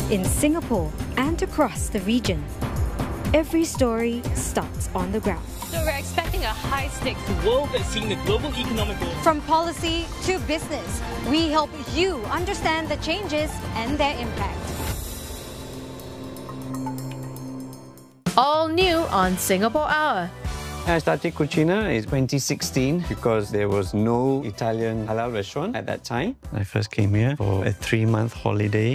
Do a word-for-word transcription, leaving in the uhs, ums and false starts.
in Singapore and across the region. Every story starts on the ground. So we're expecting a high-stakes world that's seeing the global economic growth. From policy to business, we help you understand the changes and their impact. All new on Singapore Hour. I started Cucina in twenty sixteen because there was no Italian halal restaurant at that time. I first came here for a three-month holiday.